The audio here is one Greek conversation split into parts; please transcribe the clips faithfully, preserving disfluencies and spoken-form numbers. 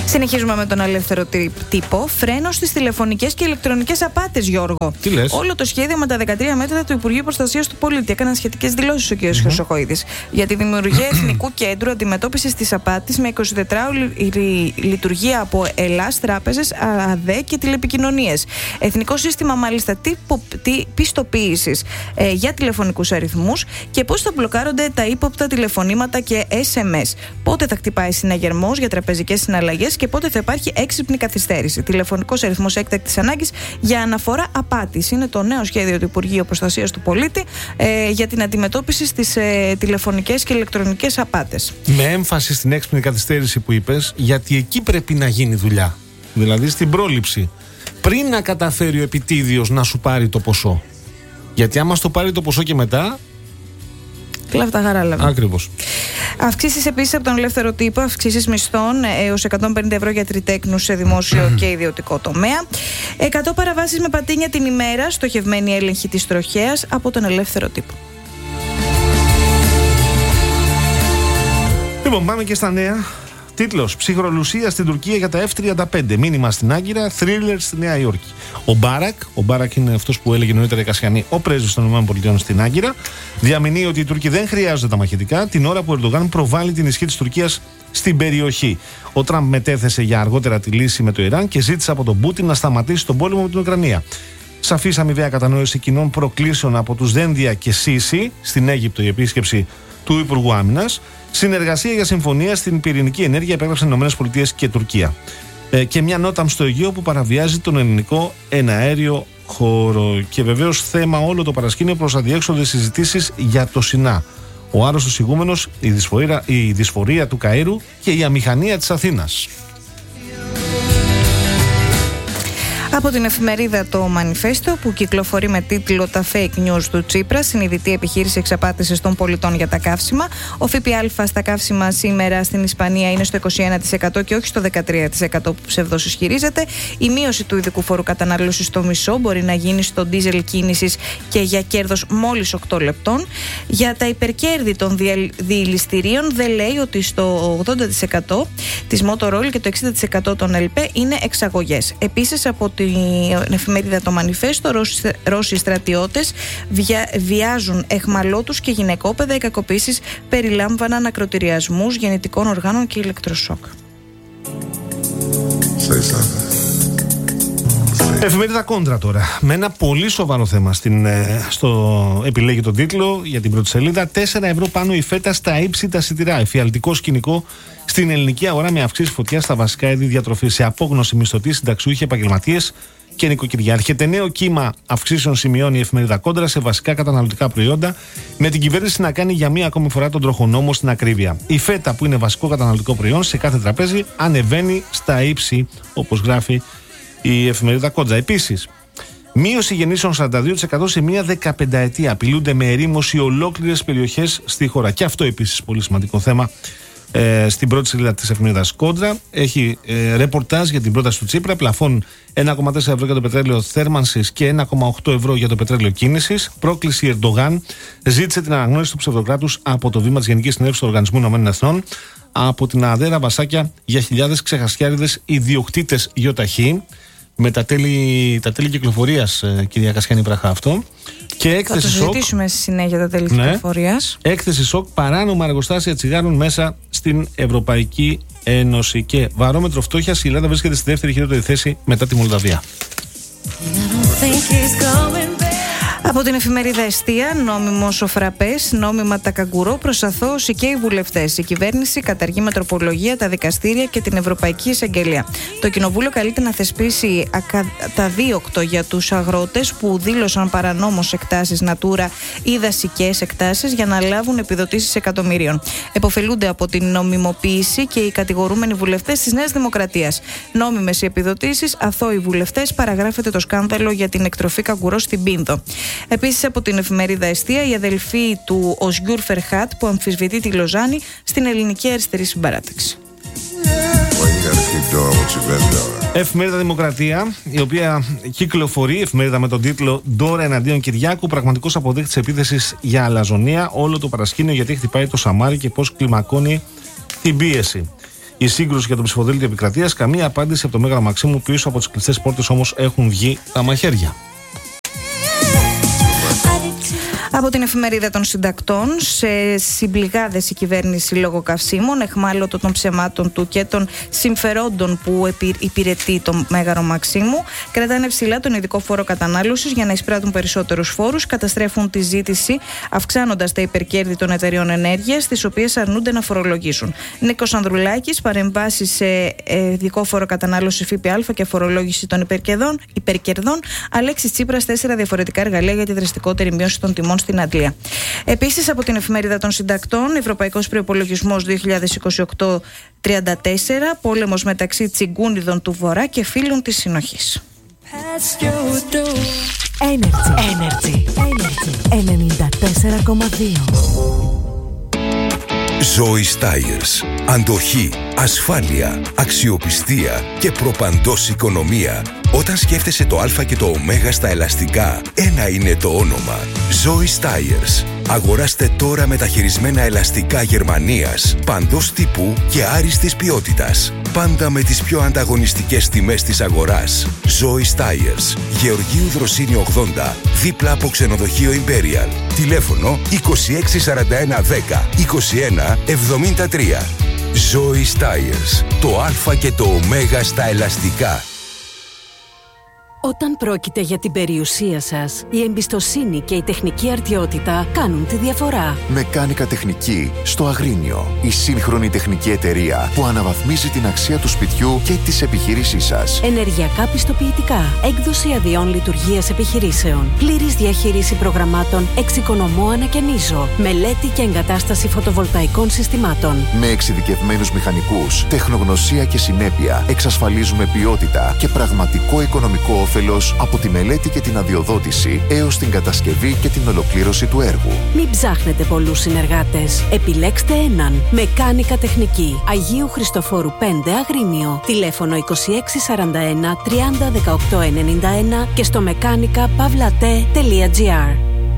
Συνεχίζουμε με τον ελεύθερο τύπο. Φρένο στις τηλεφωνικές και ηλεκτρονικές απάτες, Γιώργο. Τι λες? Όλο το σχέδιο με τα δεκατρία μέτρα του Υπουργείου Προστασίας του Πολίτη. Έκαναν σχετικές δηλώσεις ο κ. Mm-hmm. Χρυσοχοΐδης για τη δημιουργία Εθνικού Κέντρου Αντιμετώπισης της Απάτης με εικοσιτετράωρη λειτουργία από Ελλάς, τράπεζες, ΑΔΕ και τηλεπικοινωνίες. Εθνικό σύστημα μάλιστα τύπο, τι, πιστοποίησης ε, για τηλεφωνικούς αριθμούς και πώς θα μπλοκάρονται τα ύποπτα τηλεφωνήματα και ες εμ ες. Πότε θα χτυπάει συναγερμός για τραπεζικές συναλλαγές και πότε θα υπάρχει έξυπνη καθυστέρηση. Τηλεφωνικός αριθμός έκτακτης ανάγκης για αναφορά απάτης. Είναι το νέο σχέδιο του Υπουργείου Προστασίας του Πολίτη ε, για την αντιμετώπιση στις ε, τηλεφωνικές και ηλεκτρονικές απάτες. Με έμφαση στην έξυπνη καθυστέρηση που είπες, γιατί εκεί πρέπει να γίνει δουλειά. Δηλαδή στην πρόληψη. Πριν να καταφέρει ο επιτίδιος να σου πάρει το ποσό. Γιατί άμα στο πάρει το ποσό και μετά. Κλαφτά χαράλαβα. Ακριβώς. Αυξήσεις επίσης από τον ελεύθερο τύπο, αυξήσεις μισθών έως εκατόν πενήντα ευρώ για τριτέκνους σε δημόσιο και ιδιωτικό τομέα. εκατό παραβάσεις με πατίνια την ημέρα, στοχευμένη έλεγχη της τροχέας από τον ελεύθερο τύπο. Λοιπόν, πάμε και στα νέα. Τίτλος: Ψυχρολουσία στην Τουρκία για τα εφ τριάντα πέντε. Μήνυμα στην Άγκυρα, θρίλερ στη Νέα Υόρκη. Ο Μπάρακ, ο Μπάρακ είναι αυτός που έλεγε νωρίτερα η Κασιανή, ο πρέσβης των ΗΠΑ στην Άγκυρα, διαμηνύει ότι οι Τούρκοι δεν χρειάζονται τα μαχητικά, την ώρα που ο Ερντογάν προβάλλει την ισχύ της Τουρκίας στην περιοχή. Ο Τραμπ μετέθεσε για αργότερα τη λύση με το Ιράν και ζήτησε από τον Πούτιν να σταματήσει τον πόλεμο με την Ουκρανία. Σαφής αμοιβαία κατανόηση κοινών προκλήσεων από τους Δένδια και Σίση, στην Αίγυπτο η επίσκεψη του Υπουργού Άμυνας. Συνεργασία για συμφωνία στην πυρηνική ενέργεια επέγραψαν ΗΠΑ και Τουρκία. Ε, και μια νόταμ στο Αιγαίο που παραβιάζει τον ελληνικό εναέριο χώρο. Και βεβαίως θέμα όλο το παρασκήνιο προς αδιέξοδες συζητήσεις για το Σινά. Ο άρρωστος ηγούμενος, η δυσφορία, η δυσφορία του Καΐρου και η αμηχανία της Αθήνας. Από την εφημερίδα το Μανιφέστο, που κυκλοφορεί με τίτλο «Τα fake news του Τσίπρα, συνειδητή επιχείρηση εξαπάτησης των πολιτών για τα καύσιμα». Ο ΦΠΑ στα καύσιμα σήμερα στην Ισπανία είναι στο είκοσι ένα τοις εκατό και όχι στο δεκατρία τοις εκατό που ψευδώς ισχυρίζεται. Η μείωση του ειδικού φόρου κατανάλωσης στο μισό μπορεί να γίνει στο ντίζελ κίνησης και για κέρδος μόλις οκτώ λεπτών. Για τα υπερκέρδη των διελιστηρίων δεν λέει ότι στο ογδόντα τοις εκατό της Motorola και το εξήντα τοις εκατό των ελ πι είναι εξαγωγές. Επίσης, από την εφημερίδα το Μανιφέστο, Ρώσοι στρατιώτες βια, βιάζουν εχμαλώτους και γυναικόπαιδα. Οι κακοποίησεις περιλάμβαναν ακροτηριασμούς γεννητικών οργάνων και ηλεκτροσόκ. Εφημερίδα Κόντρα τώρα, με ένα πολύ σοβαρό θέμα στην, στο επιλέγει τον τίτλο για την πρώτη σελίδα. τέσσερα ευρώ πάνω η φέτα στα ύψητα σιτηρά. Εφιαλτικό σκηνικό στην ελληνική αγορά με αυξήσεις φωτιά στα βασικά είδη διατροφής. Σε απόγνωση μισθωτοί, συνταξιούχοι, επαγγελματίες και νοικοκυριά. Έρχεται νέο κύμα αυξήσεων, σημειώνει η εφημερίδα Κόντρα, σε βασικά καταναλωτικά προϊόντα, με την κυβέρνηση να κάνει για μία ακόμη φορά τον τροχονόμο στην ακρίβεια. Η φέτα, που είναι βασικό καταναλωτικό προϊόν σε κάθε τραπέζι, ανεβαίνει στα ύψη, όπως γράφει η εφημερίδα Κόντρα. Επίσης, μείωση γεννήσεων σαράντα δύο τοις εκατό σε μία δεκαπενταετία. Απειλούνται με ερήμωση ολόκληρες περιοχές στη χώρα. Και αυτό επίσης πολύ σημαντικό θέμα ε, στην πρώτη σελίδα της εφημερίδας Κόντρα. Έχει ε, ρεπορτάζ για την πρόταση του Τσίπρα. Πλαφών ένα κόμμα τέσσερα ευρώ για το πετρέλαιο θέρμανσης και ένα κόμμα οκτώ ευρώ για το πετρέλαιο κίνησης. Πρόκληση Ερντογάν. Ζήτησε την αναγνώριση του ψευδοκράτους από το βήμα της Γενικής Συνέλευσης του Οργανισμού Ηνωμένων Εθνών. Από την Αδέρα βασάκια για χιλιάδες ξεχασιάριδες ιδιοκτήτες γιοταχή. Με τα τέλη, τα τέλη κυκλοφορίας, ε, κυρία Κασιανή, πραχά αυτό. Και έκθεση σοκ. Θα το συζητήσουμε στη συνέχεια τα τέλη ναι, κυκλοφορίας. Έκθεση σοκ, παράνομα εργοστάσια τσιγάρων μέσα στην Ευρωπαϊκή Ένωση. Και βαρόμετρο φτώχειας, η Ελλάδα βρίσκεται στη δεύτερη χειρότερη θέση μετά τη Μολδαβία. Από την εφημερίδα Εστία, νόμιμος ο φραπές, νόμιμα τα καγκουρό, προς αθώωση και οι βουλευτές. Η κυβέρνηση καταργεί με τροπολογία τα δικαστήρια και την Ευρωπαϊκή Εισαγγελία. Το Κοινοβούλιο καλείται να θεσπίσει ακαταδίωκτο για τους αγρότες που δήλωσαν παρανόμως εκτάσεις Natura ή δασικές εκτάσεις για να λάβουν επιδοτήσεις εκατομμυρίων. Εποφελούνται από την νομιμοποίηση και οι κατηγορούμενοι βουλευτές της Νέας Δημοκρατίας. Νόμιμες οι επιδοτήσεις, αθώοι βουλευτές, παραγράφεται το σκάνδαλο για την εκτροφή καγκουρό στην Πίνδο. Επίσης, από την εφημερίδα Εστία, η αδελφή του Οσγιούρ Φερχάτ που αμφισβητεί τη Λοζάνη στην ελληνική αριστερή συμπαράταξη. Εφημερίδα Δημοκρατία, η οποία κυκλοφορεί, εφημερίδα με τον τίτλο «Ντόρα εναντίον Κυριάκου, πραγματικός αποδείκτης επίθεσης για αλαζονία». Όλο το παρασκήνιο γιατί χτυπάει το σαμάρι και πώς κλιμακώνει την πίεση. η σύγκρουση για το ψηφοδέλτιο επικρατείας. Καμία απάντηση από το Μέγαρο Μαξίμου. Πίσω από τις κλειστές πόρτες όμως έχουν βγει τα μαχαίρια. Από την εφημερίδα των συντακτών, σε συμπληγάδες η κυβέρνηση λόγω καυσίμων, εχμάλωτο των ψεμάτων του και των συμφερόντων που υπηρετεί το Μέγαρο Μαξίμου, κρατάνε ψηλά τον ειδικό φόρο κατανάλωσης για να εισπράττουν περισσότερους φόρους, καταστρέφουν τη ζήτηση, αυξάνοντας τα υπερκέρδη των εταιριών ενέργειας, τις οποίες αρνούνται να φορολογήσουν. Νίκος Ανδρουλάκης, παρεμβάσεις σε ειδικό φόρο κατανάλωση ΦΠΑ και φορολόγηση των υπερκερδών, υπερκερδών. Αλέξης Τσίπρας, τέσσερα διαφορετικά εργαλεία για τη δραστικότερη μείωση των τιμών στην Αντλία. Επίσης, από την εφημερίδα των συντακτών, Ευρωπαϊκός Προϋπολογισμός δύο χιλιάδες είκοσι οκτώ τριάντα τέσσερα, πόλεμος μεταξύ τσιγκούνιδων του Βορρά και φίλων της Συνοχής. Energy. Energy. Energy. ενενήντα τέσσερα κόμμα δύο. Zoe's Tires. Αντοχή, ασφάλεια, αξιοπιστία και προπαντός οικονομία. Όταν σκέφτεσαι το Α και το Ω στα ελαστικά, ένα είναι το όνομα. Zoe's Tires. Αγοράστε τώρα μεταχειρισμένα ελαστικά Γερμανίας, παντός τύπου και άριστης ποιότητας. Πάντα με τις πιο ανταγωνιστικές τιμές της αγοράς. Zoe's Tires. Γεωργίου Δροσίνη ογδόντα, δίπλα από ξενοδοχείο Imperial. Τηλέφωνο είκοσι έξι σαράντα ένα δέκα είκοσι ένα εβδομήντα τρία. Zoe's Tires. Το Α και το Ω στα ελαστικά. Όταν πρόκειται για την περιουσία σας, η εμπιστοσύνη και η τεχνική αρτιότητα κάνουν τη διαφορά. Μεκάνικα Τεχνική στο Αγρίνιο. Η σύγχρονη τεχνική εταιρεία που αναβαθμίζει την αξία του σπιτιού και της επιχείρησής σας. Ενεργειακά πιστοποιητικά, έκδοση αδειών λειτουργίας επιχειρήσεων, πλήρης διαχείριση προγραμμάτων εξοικονομώ ανακαινίζω, μελέτη και εγκατάσταση φωτοβολταϊκών συστημάτων. Με εξειδικευμένους μηχανικούς, τεχνογνωσία και συνέπεια, εξασφαλίζουμε ποιότητα και πραγματικό οικονομικό όφελος από τη μελέτη και την αδειοδότηση έως την κατασκευή και την ολοκλήρωση του έργου. Μην ψάχνετε πολλούς συνεργάτες. Επιλέξτε έναν. Μεκάνικα Τεχνική. Αγίου Χριστοφόρου πέντε Αγρίνιο. Τηλέφωνο είκοσι έξι σαράντα ένα τριάντα δεκαοκτώ ενενήντα ένα και στο μεκάνικα παύλα-τε τελεία τζι άρ.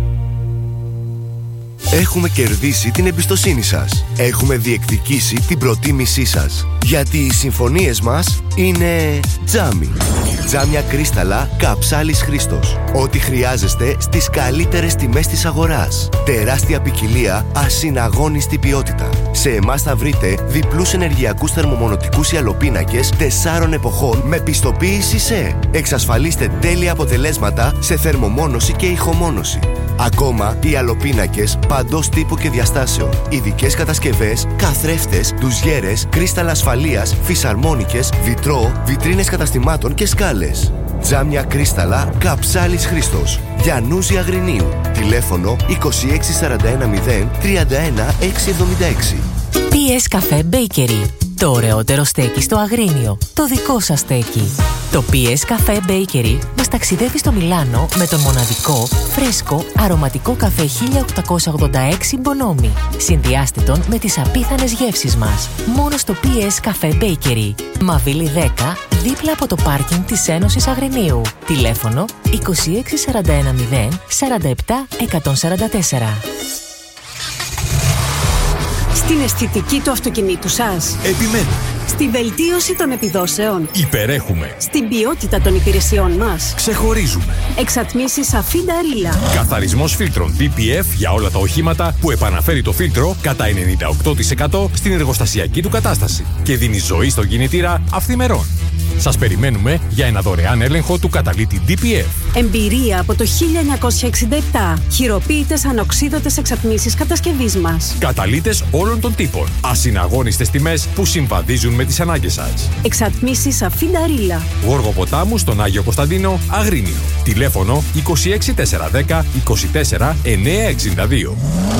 Έχουμε κερδίσει την εμπιστοσύνη σας. Έχουμε διεκδικήσει την προτίμησή σας. Γιατί οι συμφωνίες μας είναι τζάμι. Τζάμια κρίσταλα Καψάλης Χρήστος. Ό,τι χρειάζεστε στις καλύτερες τιμές της αγοράς. Τεράστια ποικιλία, ασυναγώνιστη ποιότητα. Σε εμάς θα βρείτε διπλούς ενεργειακούς θερμομονωτικούς ιαλοπίνακες τεσσάρων εποχών με πιστοποίηση ΣΕ. Εξασφαλίστε τέλεια αποτελέσματα σε θερμομόνωση και ηχομόνωση. Ακόμα, οι ιαλοπίνακες παντός τύπου και διαστάσεων. Ειδικές κατασκευές, καθρέφτες, ντουζιέρες, κρίσταλα ασφαλείας, φυσαρμόνικες, βιτρό, βιτρίνες καταστημάτων και σκάλες. Τζάμια κρίσταλα Καψάλης Χρήστος. Γιαννούζη Αγρινίου. Τηλέφωνο είκοσι έξι σαράντα ένα μηδέν τριάντα ένα εξακόσια εβδομήντα έξι. πι ες Cafe Bakery. Το ωραιότερο στέκι στο Αγρίνιο. Το δικό σας στέκι. Το πι ες Cafe Bakery μας ταξιδεύει στο Μιλάνο με τον μοναδικό, φρέσκο, αρωματικό καφέ χίλια οκτακόσια ογδόντα έξι Bonomi. Συνδυάστε τον με τις απίθανες γεύσεις μας. Μόνο στο πι ες Cafe Bakery. Μαβίλη δέκα, δίπλα από το πάρκινγκ της Ένωσης Αγρινίου. Τηλέφωνο είκοσι έξι σαράντα ένα μηδέν σαράντα επτά εκατόν σαράντα τέσσερα. Στην αισθητική του αυτοκινήτου σας. Επιμένουμε. Στη βελτίωση των επιδόσεων. Υπερέχουμε. Στην ποιότητα των υπηρεσιών μας. Ξεχωρίζουμε. Εξατμίσεις Αφίντα Ρίλα. Καθαρισμός φίλτρων ντι πι εφ για όλα τα οχήματα που επαναφέρει το φίλτρο κατά ενενήντα οκτώ τοις εκατό στην εργοστασιακή του κατάσταση και δίνει ζωή στον κινητήρα αυθημερών. Σας περιμένουμε για ένα δωρεάν έλεγχο του καταλύτη ντι πι εφ. Εμπειρία από το χίλια εννιακόσια εξήντα επτά. Χειροποίητες ανοξίδωτες εξατμίσεις κατασκευής μας. Καταλύτες όλων των τύπων. Ασυναγώνιστες τιμές που συμβαδίζουν με τις ανάγκες σας. Εξατμίσεις Αφίντα Ρίλα. Γόργο Ποτάμου στον Άγιο Κωνσταντίνο, Αγρίνιο. Τηλέφωνο είκοσι έξι τετρακόσια δέκα είκοσι τέσσερα εννιακόσια εξήντα δύο.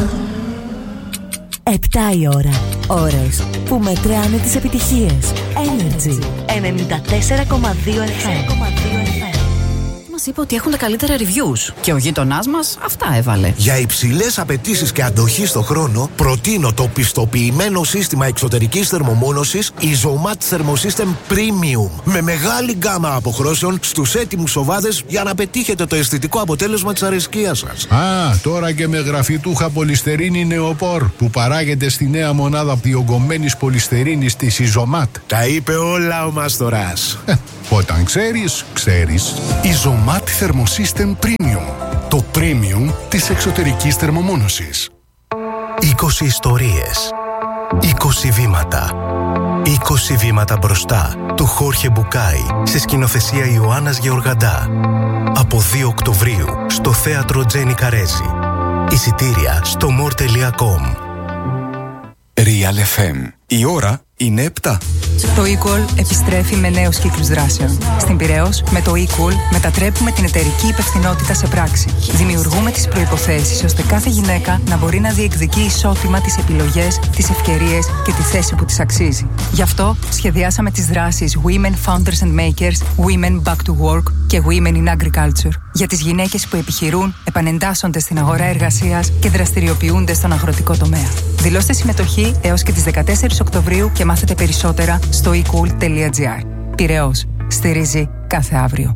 Επτά η ώρα. Ώρες που μετράνε τις επιτυχίες. Energy ενενήντα τέσσερα κόμμα δύο εφ εμ. είπε ότι έχουν τα καλύτερα reviews. Και ο γείτονάς μας αυτά έβαλε. Για υψηλές απαιτήσεις και αντοχή στο χρόνο, προτείνω το πιστοποιημένο σύστημα εξωτερικής θερμομόνωσης Isomat Thermosystem Premium. Με μεγάλη γκάμα αποχρώσεων στους έτοιμους σοβάδες για να πετύχετε το αισθητικό αποτέλεσμα της αρεσκίας σας. Α, τώρα και με γραφιτούχα πολυστερίνη νεοπόρ που παράγεται στη νέα μονάδα διογκωμένης πολυστερίνης της Isomat. Τα είπε όλα ο Μάστορας. Όταν ξέρεις, ξέρεις. Isomat Thermosystem Premium. Το premium της εξωτερικής θερμομόνωσης. είκοσι ιστορίες. είκοσι βήματα. είκοσι βήματα μπροστά του Χόρχε Μπουκάι σε σκηνοθεσία Ιωάννας Γεωργαντά. Από δύο Οκτωβρίου στο θέατρο Τζένι Καρέζη. Εισιτήρια στο more τελεία com. Real εφ εμ. Η ώρα είναι επτά. Το eCall επιστρέφει με νέους κύκλους δράσεων. Στην Πειραιώς, με το eCall μετατρέπουμε την εταιρική υπευθυνότητα σε πράξη. Δημιουργούμε τις προϋποθέσεις ώστε κάθε γυναίκα να μπορεί να διεκδικεί ισότιμα τις επιλογές, τις ευκαιρίες και τη θέση που της αξίζει. Γι' αυτό σχεδιάσαμε τις δράσεις Women Founders and Makers, Women Back to Work και Women in Agriculture για τις γυναίκες που επιχειρούν, επανεντάσσονται στην αγορά εργασίας και δραστηριοποιούνται στον αγροτικό τομέα. Δηλώστε συμμετοχή έως και τις δεκατέσσερις Οκτωβρίου και μάθετε περισσότερα στο e cool τελεία gr. Πειραιώς. Στηρίζει κάθε αύριο.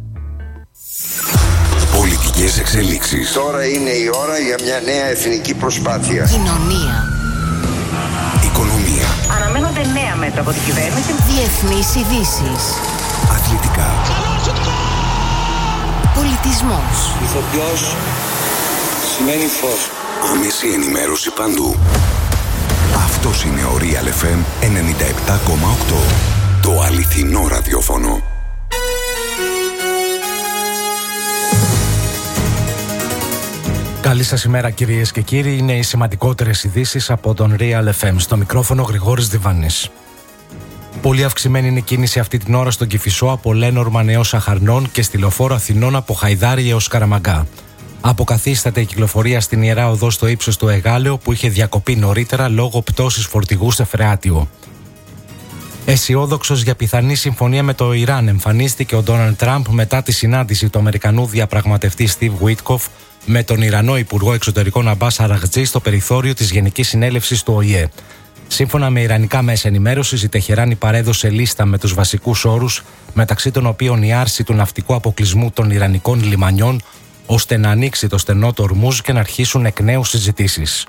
Πολιτικές εξελίξεις. Τώρα είναι η ώρα για μια νέα εθνική προσπάθεια. Κοινωνία. Οικονομία. Αναμένονται νέα μέτρα από την κυβέρνηση. Διεθνείς ειδήσεις. Αθλητικά. Πολιτισμός. Ηθοποιός σημαίνει φως. Άμεση ενημέρωση παντού. Αυτός είναι ο Real εφ εμ ενενήντα επτά κόμμα οκτώ. Το αληθινό ραδιόφωνο. Καλή σας ημέρα κυρίες και κύριοι. Είναι οι σημαντικότερες ειδήσεις από τον Real εφ εμ. Στο μικρόφωνο Γρηγόρης Διβάνης. Πολύ αυξημένη είναι η κίνηση αυτή την ώρα στον Κηφισό από Λένορμαν έως Αχαρνών και στη λεωφόρο Αθηνών από Χαϊδάρι έως Καραμαγκά. Αποκαθίσταται η κυκλοφορία στην Ιερά Οδό στο ύψος του Εγάλεο που είχε διακοπεί νωρίτερα λόγω πτώσης φορτηγού σε Φρεάτιο. Αισιόδοξος για πιθανή συμφωνία με το Ιράν εμφανίστηκε ο Ντόναλντ Τραμπ μετά τη συνάντηση του Αμερικανού διαπραγματευτή Στιβ Γουίτκοφ με τον Ιρανό Υπουργό Εξωτερικών Αμπάς Αραχτζή στο περιθώριο της Γενικής Συνέλευσης του Ο Η Ε. Σύμφωνα με ιρανικά μέσα ενημέρωσης, η Τεχεράνη παρέδωσε λίστα με τους βασικούς όρους, μεταξύ των οποίων η άρση του ναυτικού αποκλεισμού των Ιρανικών λιμανιών, ώστε να ανοίξει το στενό του Ορμούζ και να αρχίσουν εκ νέου συζητήσεις.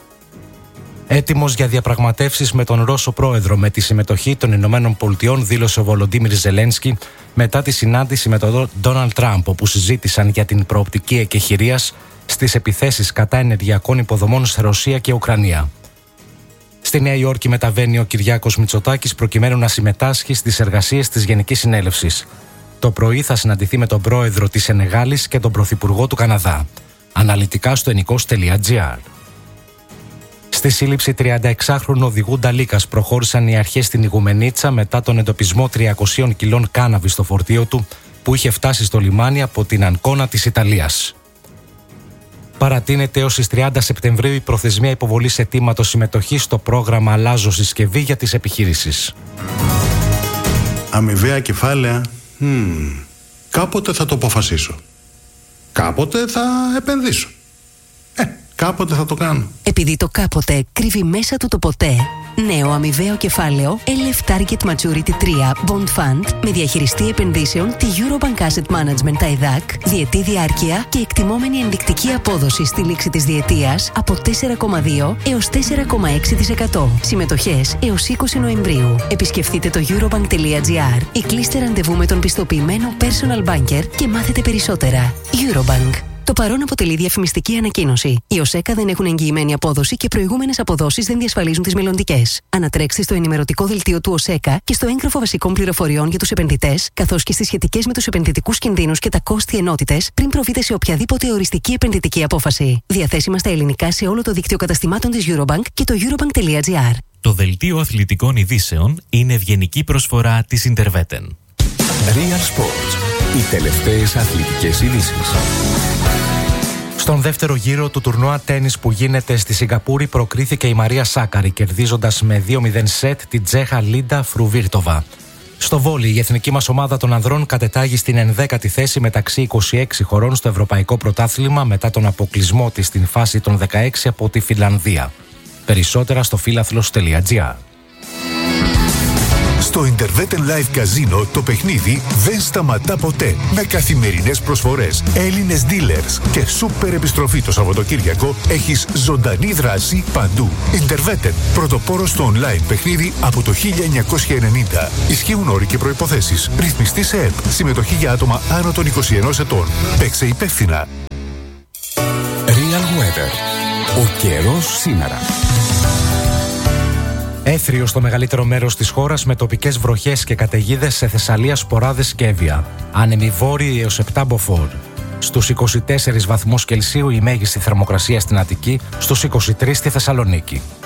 Έτοιμος για διαπραγματεύσεις με τον Ρώσο πρόεδρο με τη συμμετοχή των Ηνωμένων Πολιτειών, δήλωσε ο Βολοντίμιρ Ζελένσκι μετά τη συνάντηση με τον Ντόναλντ Τραμπ, όπου συζήτησαν για την προοπτική εκεχηρίας στις επιθέσεις κατά ενεργειακών υποδομών σε Ρωσία και Ουκρανία. Στη Νέα Υόρκη μεταβαίνει ο Κυριάκος Μητσοτάκης προκειμένου να συμμετάσχει στις εργασίες της Γενικής Συνέλευσης. Το πρωί θα συναντηθεί με τον πρόεδρο της Σενεγάλης και τον πρωθυπουργό του Καναδά. Αναλυτικά στο ενικός τελεία gr. Στη σύλληψη τριανταεξάχρονου οδηγού Νταλίκας προχώρησαν οι αρχές στην Ιγουμενίτσα μετά τον εντοπισμό τριακοσίων κιλών κάναβη στο φορτίο του που είχε φτάσει στο λιμάνι από την Ανκόνα της Ιταλίας. Παρατείνεται έως τις τριάντα Σεπτεμβρίου η προθεσμία υποβολής αιτήματος συμμετοχής στο πρόγραμμα Αλλάζω Συσκευή για τις επιχειρήσεις. Αμοιβαία κεφάλαια. Hmm. Κάποτε θα το αποφασίσω. Κάποτε θα επενδύσω. Ε, κάποτε θα το κάνω. Επειδή το κάποτε κρύβει μέσα του το ποτέ, νέο αμοιβαίο κεφάλαιο ελ εφ Target Maturity τρία Bond Fund με διαχειριστή επενδύσεων τη Eurobank Asset Management τα ΕΔΑΚ, διετή διάρκεια και εκτιμόμενη ενδεικτική απόδοση στη λήξη της διετίας από τέσσερα κόμμα δύο έως τέσσερα κόμμα έξι τοις εκατό. Συμμετοχές έως είκοσι Νοεμβρίου. Επισκεφτείτε το eurobank τελεία gr ή κλείστε ραντεβού με τον πιστοποιημένο personal banker και μάθετε περισσότερα. Eurobank. Το παρόν αποτελεί διαφημιστική ανακοίνωση. Οι ΟΣΕΚΑ δεν έχουν εγγυημένη απόδοση και προηγούμενες αποδόσεις δεν διασφαλίζουν τις μελλοντικές. Ανατρέξτε στο ενημερωτικό δελτίο του ΟΣΕΚΑ και στο έγγραφο βασικών πληροφοριών για τους επενδυτές, καθώς και στις σχετικές με τους επενδυτικούς κινδύνους και τα κόστη ενότητες, πριν προβείτε σε οποιαδήποτε οριστική επενδυτική απόφαση. Διαθέσιμα στα ελληνικά σε όλο το δίκτυο καταστημάτων της Eurobank και το eurobank τελεία gr. Το δελτίο αθλητικών ειδήσεων είναι ευγενική προσφορά της Interveten. Real Sports. Οι τελευταίες αθλητικές ειδήσεις. Στον δεύτερο γύρο του τουρνουά τένις που γίνεται στη Σιγκαπούρη προκρίθηκε η Μαρία Σάκαρη, κερδίζοντας με δύο μηδέν σετ την Τσέχα Λίντα Φρουβίρτοβα. Στο βόλι, η εθνική μας ομάδα των ανδρών κατετάγει στην ενδέκατη θέση μεταξύ είκοσι έξι χωρών στο Ευρωπαϊκό Πρωτάθλημα μετά τον αποκλεισμό της στην φάση των δεκαέξι από τη Φινλανδία. Περισσότερα στο φίλαθλος τελεία τζι άρ. Στο Interveten Live Casino το παιχνίδι δεν σταματά ποτέ. Με καθημερινές προσφορές, Έλληνες dealers και σούπερ επιστροφή το Σαββατοκύριακο έχεις ζωντανή δράση παντού. Interveten, πρωτοπόρο στο online παιχνίδι από το χίλια εννιακόσια ενενήντα. Ισχύουν όροι και προϋποθέσεις. Ρυθμιστή σε ΕΠ. Συμμετοχή για άτομα άνω των είκοσι ενός ετών. Παίξε υπεύθυνα. Real Weather. Ο καιρός σήμερα. Έθριο στο μεγαλύτερο μέρος της χώρας με τοπικές βροχές και καταιγίδες σε Θεσσαλία, Σποράδες και Εύβοια. Άνεμοι βόρειοι έως επτά μποφόρ. Στους είκοσι τέσσερις βαθμούς Κελσίου η μέγιστη θερμοκρασία στην Αττική, στους είκοσι τρεις στη Θεσσαλονίκη.